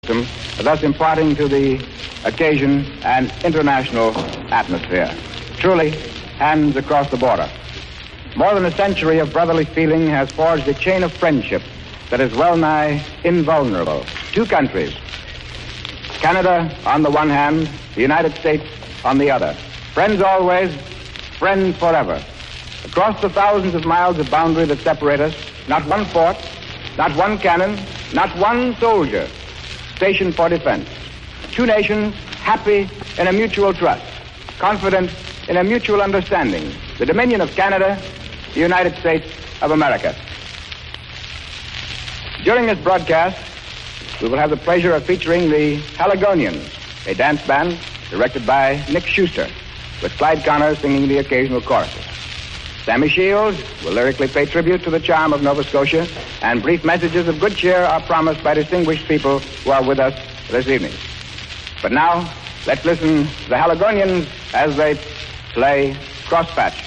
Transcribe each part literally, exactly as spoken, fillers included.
thus imparting to the occasion an international atmosphere. Truly, hands across the border. More than a century of brotherly feeling has forged a chain of friendship that is well nigh invulnerable. Two countries, Canada on the one hand, the United States on the other. Friends always, friends forever. Across the thousands of miles of boundary that separate us, not one fort, not one cannon, not one soldier stationed for defense. Two nations happy in a mutual trust, confident in a mutual understanding. The Dominion of Canada, the United States of America. During this broadcast, we will have the pleasure of featuring the Haligonians, a dance band directed by Nick Schuster, with Clyde Connors singing the occasional choruses. Sammy Shields will lyrically pay tribute to the charm of Nova Scotia, and brief messages of good cheer are promised by distinguished people who are with us this evening. But now, let's listen to the Haligonians as they play Crosspatch.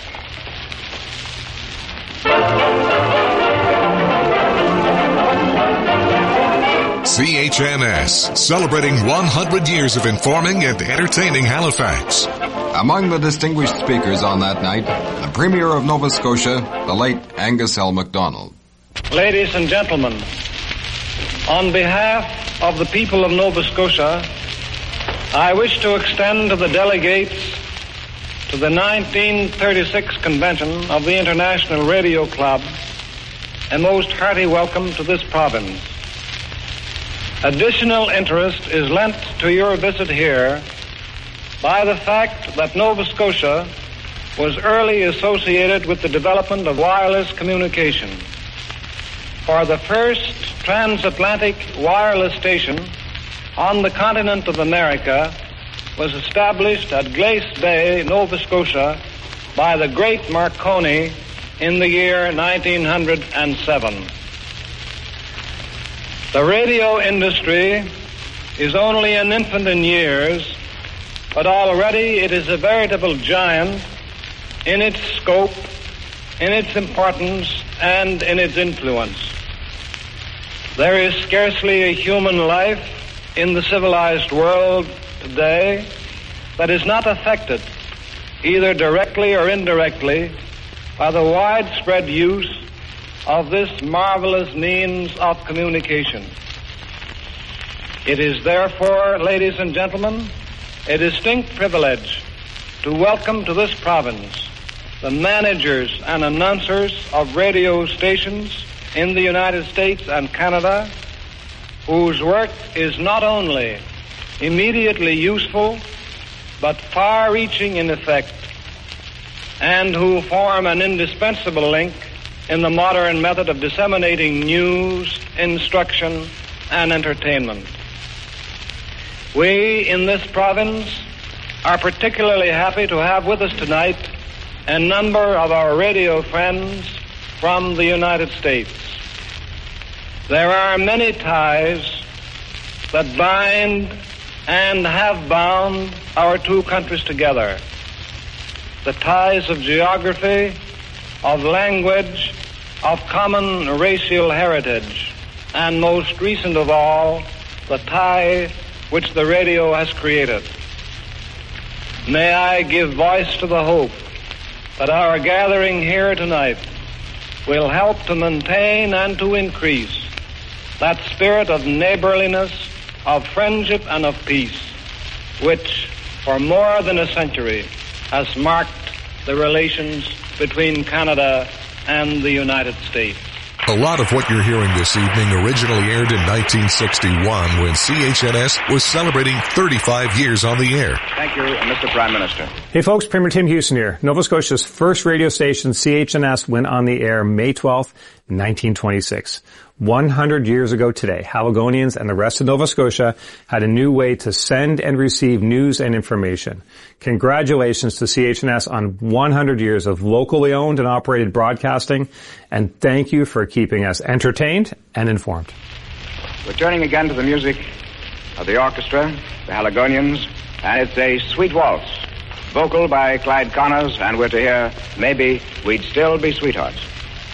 C H N S, celebrating one hundred years of informing and entertaining Halifax. Among the distinguished speakers on that night, the Premier of Nova Scotia, the late Angus L. MacDonald. Ladies and gentlemen, on behalf of the people of Nova Scotia, I wish to extend to the delegates to the nineteen thirty-six convention of the International Radio Club a most hearty welcome to this province. Additional interest is lent to your visit here by the fact that Nova Scotia was early associated with the development of wireless communication. For the first transatlantic wireless station on the continent of America was established at Glace Bay, Nova Scotia, by the great Marconi in the year nineteen hundred seven. The radio industry is only an infant in years, but already it is a veritable giant in its scope, in its importance, and in its influence. There is scarcely a human life in the civilized world today that is not affected, either directly or indirectly, by the widespread use of this marvelous means of communication. It is therefore, ladies and gentlemen, a distinct privilege to welcome to this province the managers and announcers of radio stations in the United States and Canada, whose work is not only immediately useful, but far-reaching in effect, and who form an indispensable link in the modern method of disseminating news, instruction, and entertainment. We in this province are particularly happy to have with us tonight a number of our radio friends from the United States. There are many ties that bind and have bound our two countries together. The ties of geography, of language, of common racial heritage, and most recent of all, the tie which the radio has created. May I give voice to the hope that our gathering here tonight will help to maintain and to increase that spirit of neighborliness, of friendship, and of peace, which for more than a century has marked the relations between Canada and the United States. A lot of what you're hearing this evening originally aired in nineteen sixty-one when C H N S was celebrating thirty-five years on the air. Thank you, Mister Prime Minister. Hey folks, Premier Tim Houston here. Nova Scotia's first radio station, C H N S, went on the air May twelfth, nineteen twenty-six. one hundred years ago today, Haligonians and the rest of Nova Scotia had a new way to send and receive news and information. Congratulations to C H N S on one hundred years of locally owned and operated broadcasting, and thank you for keeping us entertained and informed. Returning again to the music of the orchestra, the Haligonians, and it's a sweet waltz, vocal by Clyde Connors, and we're to hear Maybe We'd Still Be Sweethearts.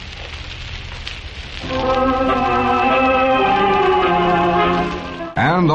And